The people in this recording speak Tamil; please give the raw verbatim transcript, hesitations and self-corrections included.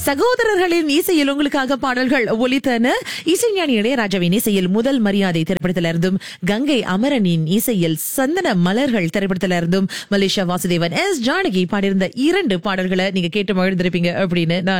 சகோதரர்களின் இசையில் உங்களுக்காக பாடல்கள் ஒலித்தன. இசைஞானி இளையராஜாவின் இசையில் முதல் மரியாதை திரைப்படத்திலிருந்தும், கங்கை அமரனின் இசையில் சந்தன மலர்கள் திரைப்படத்திலிருந்தும், மலேசியா வாசுதேவன், எஸ் ஜானகி பாடியிருந்த இரண்டு பாடல்களை நீங்க கேட்டு மகிழ்ந்திருப்பீங்க அப்படின்னு நான்